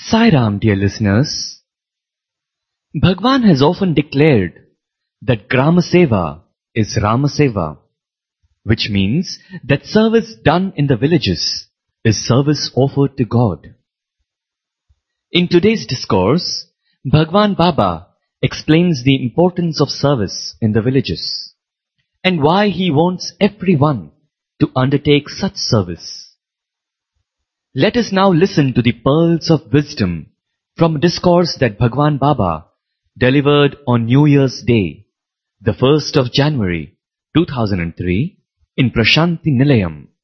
Sai Ram, dear listeners. Bhagwan has often declared that Grama Seva is Rama Seva, which means that service done in the villages is service offered to God. In today's discourse, Bhagwan Baba explains the importance of service in the villages and why he wants everyone to undertake such service. Let us now listen to the pearls of wisdom from a discourse that Bhagwan Baba delivered on New Year's Day, the 1st of January 2003 in Prashanti Nilayam,